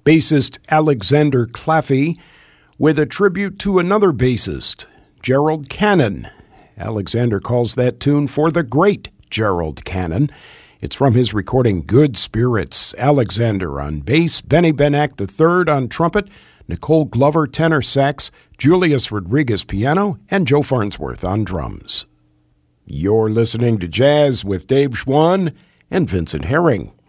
bassist Alexander Claffey with a tribute to another bassist, Gerald Cannon. Alexander calls that tune For the Great Gerald Cannon. It's from his recording Good Spirits. Alexander on bass, Benny Benack III on trumpet, Nicole Glover tenor sax, Julius Rodriguez piano, and Joe Farnsworth on drums. You're listening to Jazz with Dave Schwann and Vincent Herring.